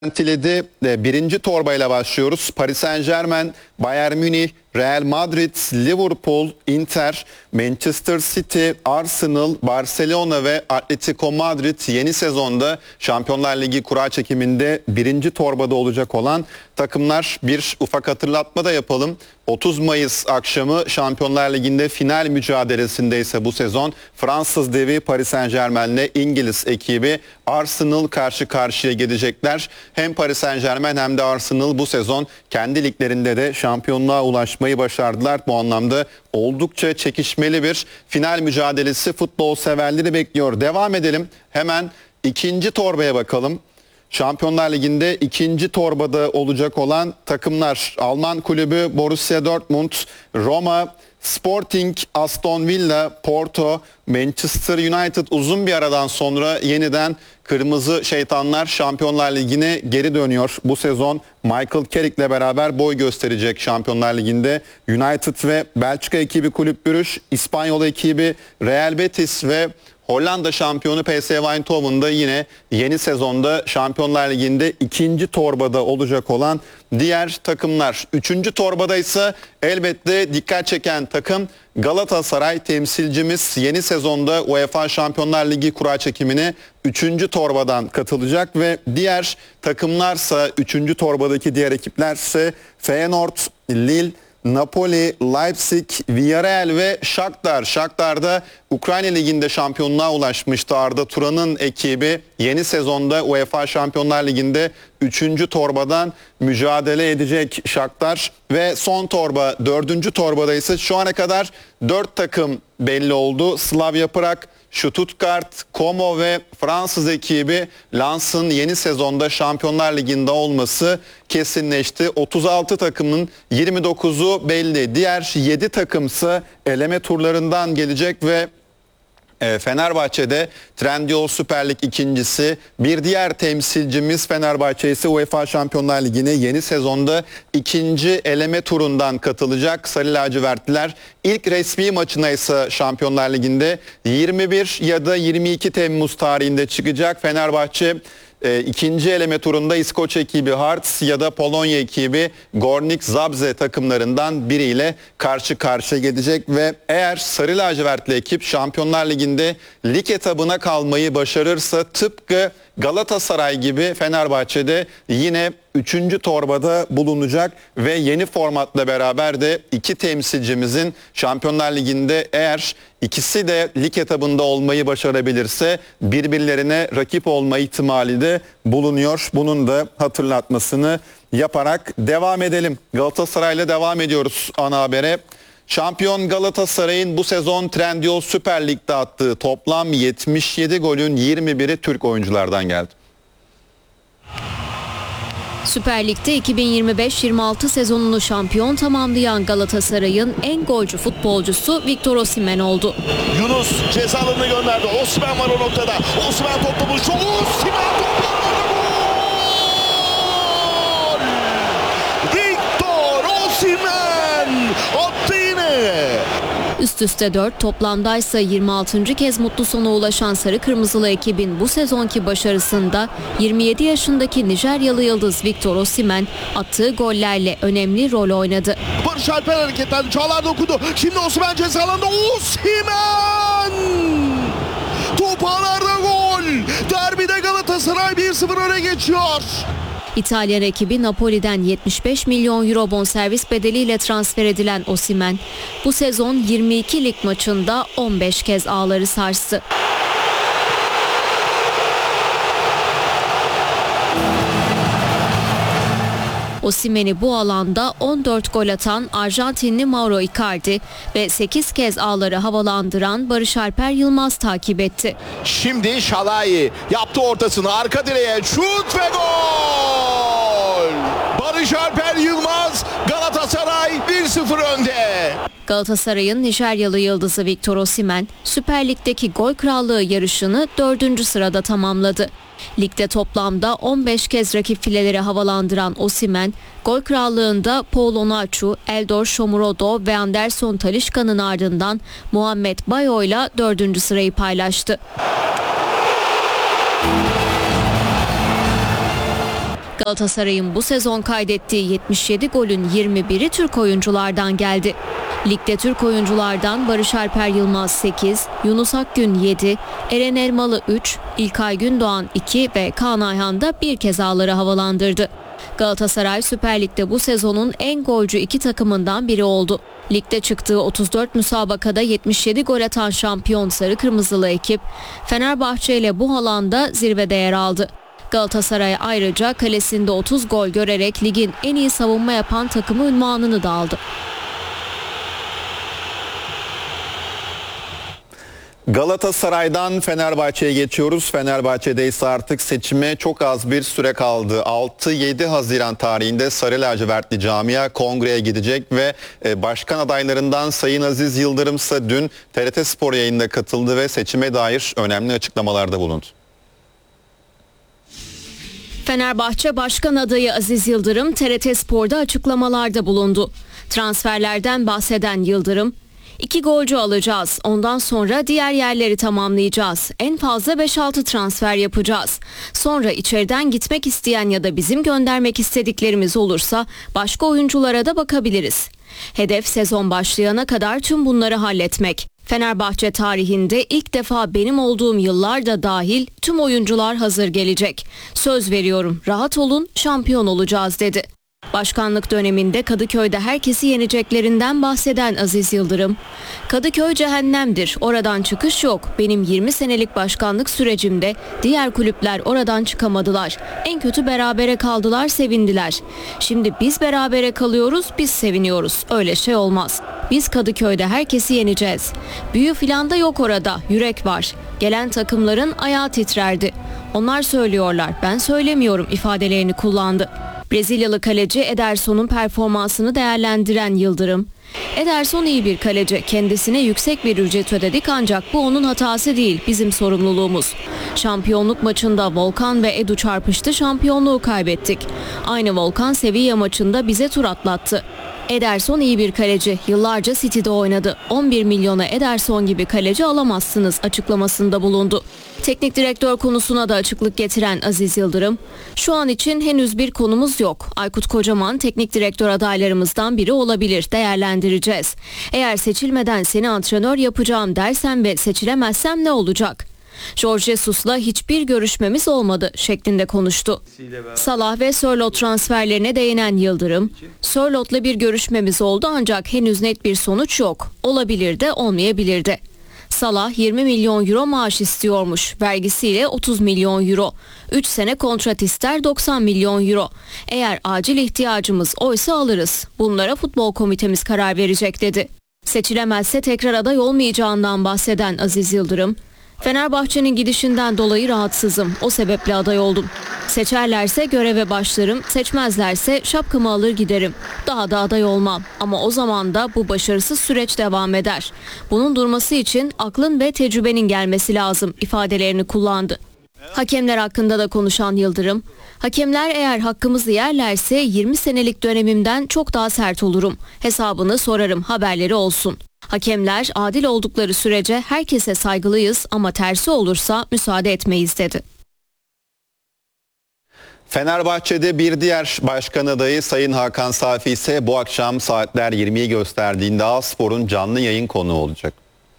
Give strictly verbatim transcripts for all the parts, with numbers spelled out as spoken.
Tiledi birinci torbayla başlıyoruz. Paris Saint-Germain, Bayern Münih, Real Madrid, Liverpool, Inter, Manchester City, Arsenal, Barcelona ve Atletico Madrid yeni sezonda Şampiyonlar Ligi kura çekiminde birinci torbada olacak olan takımlar. Bir ufak hatırlatma da yapalım. otuz Mayıs akşamı Şampiyonlar Ligi'nde final mücadelesindeyse bu sezon Fransız devi Paris Saint-Germain ile İngiliz ekibi Arsenal karşı karşıya gelecekler. Hem Paris Saint-Germain hem de Arsenal bu sezon kendi liglerinde de şampiyonluğa ulaşmayı başardılar. Bu anlamda oldukça çekişmeli bir final mücadelesi futbol severleri bekliyor. Devam edelim. Hemen ikinci torbaya bakalım. Şampiyonlar Ligi'nde ikinci torbada olacak olan takımlar: Alman kulübü Borussia Dortmund, Roma, Sporting, Aston Villa, Porto, Manchester United uzun bir aradan sonra yeniden Kırmızı Şeytanlar Şampiyonlar Ligi'ne geri dönüyor. Bu sezon Michael Carrick'le beraber boy gösterecek Şampiyonlar Ligi'nde. United ve Belçika ekibi Kulüp Brugge, İspanyol ekibi Real Betis ve Hollanda şampiyonu P S V Eindhoven'da yine yeni sezonda Şampiyonlar Ligi'nde ikinci torbada olacak olan diğer takımlar. Üçüncü torbada ise elbette dikkat çeken takım Galatasaray. Temsilcimiz yeni sezonda UEFA Şampiyonlar Ligi kura çekimine üçüncü torbadan katılacak ve diğer takımlarsa, üçüncü torbadaki diğer ekiplerse Feyenoord, Lille, Napoli, Leipzig, Villarreal ve Shakhtar. Shakhtar'da Ukrayna Ligi'nde şampiyonluğa ulaşmıştı. Arda Turan'ın ekibi yeni sezonda UEFA Şampiyonlar Ligi'nde üçüncü torbadan mücadele edecek Shakhtar. Ve son torba, dördüncü torbada ise şu ana kadar dört takım belli oldu. Slavia Prag, Stuttgart, Como ve Fransız ekibi Lens'ın yeni sezonda Şampiyonlar Ligi'nde olması kesinleşti. otuz altı takımın yirmi dokuzu belli. Diğer yedi takımsa eleme turlarından gelecek ve Fenerbahçe'de Trendyol Süper Lig ikincisi. Bir diğer temsilcimiz Fenerbahçe ise UEFA Şampiyonlar Ligi'ne yeni sezonda ikinci eleme turundan katılacak. Sarı lacivertliler ilk resmi maçına ise Şampiyonlar Ligi'nde yirmi bir ya da yirmi iki Temmuz tarihinde çıkacak. Fenerbahçe E, ikinci eleme turunda İskoç ekibi Hearts ya da Polonya ekibi Gornik Zabrze takımlarından biriyle karşı karşıya gelecek ve eğer sarı lacivertli ekip Şampiyonlar Ligi'nde lig etabına kalmayı başarırsa tıpkı Galatasaray gibi Fenerbahçe'de yine üçüncü torbada bulunacak ve yeni formatla beraber de iki temsilcimizin Şampiyonlar Ligi'nde eğer ikisi de lig etabında olmayı başarabilirse birbirlerine rakip olma ihtimali de bulunuyor. Bunun da hatırlatmasını yaparak devam edelim. Galatasaray'la devam ediyoruz ana habere. Şampiyon Galatasaray'ın bu sezon Trendyol Süper Lig'de attığı toplam yetmiş yedi golün yirmi biri Türk oyunculardan geldi. Süper Lig'de iki bin yirmi beş yirmi altı sezonunu şampiyon tamamlayan Galatasaray'ın en golcü futbolcusu Victor Osimhen oldu. Yunus ceza alanına gönderdi. Osimhen var o noktada. Osimhen toplamış. Osimhen toplamış. Gol! Victor Osimhen attı yine. Üst üste dört, toplamdaysa yirmi altıncı kez mutlu sona ulaşan Sarı Kırmızılı ekibin bu sezonki başarısında yirmi yedi yaşındaki Nijeryalı yıldız Victor Osimhen attığı gollerle önemli rol oynadı. Barış Alper hareketlendi. Çağlar dokundu. Şimdi Osimhen ceza alanında. Osimhen! Top ağlarda gol. Derbide Galatasaray bir sıfır öne geçiyor. İtalyan ekibi Napoli'den yetmiş beş milyon euro bonservis bedeliyle transfer edilen Osimhen bu sezon yirmi iki lig maçında on beş kez ağları sarstı. Osimhen'i bu alanda on dört gol atan Arjantinli Mauro Icardi ve sekiz kez ağları havalandıran Barış Alper Yılmaz takip etti. Şimdi Şalai yaptı ortasını, arka direğe şut ve gol! Barış Alper Yılmaz, Galatasaray bir sıfır önde. Galatasaray'ın Nijeryalı yıldızı Victor Osimhen Süper Lig'deki gol krallığı yarışını dördüncü sırada tamamladı. Ligde toplamda on beş kez rakip fileleri havalandıran Osimhen, gol krallığında Paul Onuachu, Eldor Shomurodov ve Anderson Talisca'nın ardından Muhammed Bayo'yla dördüncü sırayı paylaştı. Galatasaray'ın bu sezon kaydettiği yetmiş yedi golün yirmi biri Türk oyunculardan geldi. Ligde Türk oyunculardan Barış Alper Yılmaz sekiz, Yunus Akgün yedi, Eren Elmalı üç, İlkay Gündoğan iki ve Kaan Ayhan da bir kez ağları havalandırdı. Galatasaray Süper Lig'de bu sezonun en golcü iki takımından biri oldu. Ligde çıktığı otuz dört müsabakada yetmiş yedi gol atan şampiyon Sarı Kırmızılı ekip Fenerbahçe ile bu alanda zirvede yer aldı. Galatasaray ayrıca kalesinde otuz gol görerek ligin en iyi savunma yapan takımı unvanını da aldı. Galatasaray'dan Fenerbahçe'ye geçiyoruz. Fenerbahçe'de ise artık seçime çok az bir süre kaldı. altı yedi Haziran tarihinde Sarı Lacivertli Camia kongreye gidecek ve başkan adaylarından Sayın Aziz Yıldırım ise dün T R T Spor yayınına katıldı ve seçime dair önemli açıklamalarda bulundu. Fenerbahçe Başkan adayı Aziz Yıldırım T R T Spor'da açıklamalarda bulundu. Transferlerden bahseden Yıldırım, İki golcü alacağız. Ondan sonra diğer yerleri tamamlayacağız. En fazla beş altı transfer yapacağız. Sonra içeriden gitmek isteyen ya da bizim göndermek istediklerimiz olursa başka oyunculara da bakabiliriz. Hedef sezon başlayana kadar tüm bunları halletmek. Fenerbahçe tarihinde ilk defa benim olduğum yıllar da dahil tüm oyuncular hazır gelecek. Söz veriyorum, rahat olun, şampiyon olacağız dedi. Başkanlık döneminde Kadıköy'de herkesi yeneceklerinden bahseden Aziz Yıldırım, "Kadıköy cehennemdir, oradan çıkış yok. Benim yirmi senelik başkanlık sürecimde diğer kulüpler oradan çıkamadılar. En kötü berabere kaldılar, sevindiler. Şimdi biz berabere kalıyoruz, biz seviniyoruz. Öyle şey olmaz. Biz Kadıköy'de herkesi yeneceğiz. Büyü filan da yok orada, yürek var. Gelen takımların ayağı titrerdi. Onlar söylüyorlar, ben söylemiyorum" ifadelerini kullandı. Brezilyalı kaleci Ederson'un performansını değerlendiren Yıldırım, "Ederson iyi bir kaleci, kendisine yüksek bir ücret ödedik ancak bu onun hatası değil, bizim sorumluluğumuz. Şampiyonluk maçında Volkan ve Edu çarpıştı, şampiyonluğu kaybettik. Aynı Volkan Sevilla maçında bize tur atlattı. Ederson iyi bir kaleci, yıllarca City'de oynadı. on bir milyona Ederson gibi kaleci alamazsınız" açıklamasında bulundu. Teknik direktör konusuna da açıklık getiren Aziz Yıldırım, "Şu an için henüz bir konumuz yok. Aykut Kocaman teknik direktör adaylarımızdan biri olabilir, değerlendireceğiz. Eğer seçilmeden seni antrenör yapacağım dersen ve seçilemezsem ne olacak? Jorge Jesus'la hiçbir görüşmemiz olmadı" şeklinde konuştu. Salah ve Sörloth transferlerine değinen Yıldırım, "Sörloth'la bir görüşmemiz oldu ancak henüz net bir sonuç yok. Olabilir de olmayabilir de. Salah yirmi milyon euro maaş istiyormuş. Vergisiyle otuz milyon euro. üç sene kontrat ister, doksan milyon euro. Eğer acil ihtiyacımız oysa alırız. Bunlara futbol komitemiz karar verecek" dedi. Seçilemezse tekrar aday olmayacağından bahseden Aziz Yıldırım, "Fenerbahçe'nin gidişinden dolayı rahatsızım. O sebeple aday oldum. Seçerlerse göreve başlarım, seçmezlerse şapkamı alır giderim. Daha da aday olmam. Ama o zaman da bu başarısız süreç devam eder. Bunun durması için aklın ve tecrübenin gelmesi lazım" ifadelerini kullandı. Hakemler hakkında da konuşan Yıldırım, "Hakemler eğer hakkımızı yerlerse yirmi senelik dönemimden çok daha sert olurum. Hesabını sorarım, haberleri olsun. Hakemler adil oldukları sürece herkese saygılıyız ama tersi olursa müsaade etmeyiz" dedi. Fenerbahçe'de bir diğer başkan adayı Sayın Hakan Safi ise bu akşam saatler yirmiyi gösterdiğinde A-Spor'un canlı yayın konuğu olacak.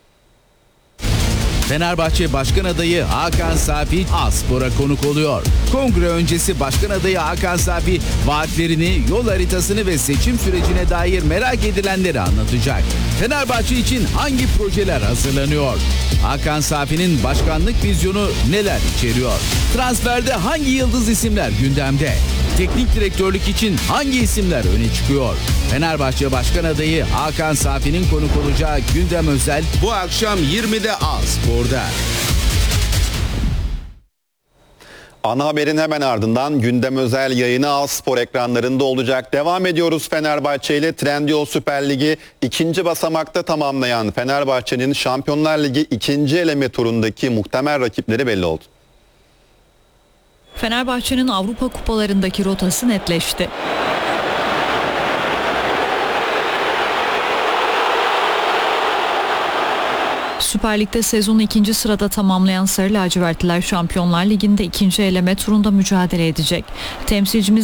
Fenerbahçe Başkan Adayı Hakan Safi A-Spor'a konuk oluyor. Kongre öncesi Başkan Adayı Hakan Safi vaatlerini, yol haritasını ve seçim sürecine dair merak edilenleri anlatacak. Fenerbahçe için hangi projeler hazırlanıyor? Hakan Safi'nin başkanlık vizyonu neler içeriyor? Transferde hangi yıldız isimler gündemde? Teknik direktörlük için hangi isimler öne çıkıyor? Fenerbahçe Başkan Adayı Hakan Safi'nin konuk olacağı gündem özel bu akşam yirmide A-Spor'da. Ana haberin hemen ardından gündem özel yayını A-Spor ekranlarında olacak. Devam ediyoruz Fenerbahçe ile. Trendyol Süper Ligi ikinci basamakta tamamlayan Fenerbahçe'nin Şampiyonlar Ligi ikinci eleme turundaki muhtemel rakipleri belli oldu. Fenerbahçe'nin Avrupa kupalarındaki rotası netleşti. Süper Lig'de sezonu ikinci sırada tamamlayan Sarı Lacivertliler Şampiyonlar Ligi'nde ikinci eleme turunda mücadele edecek. Temsilcimiz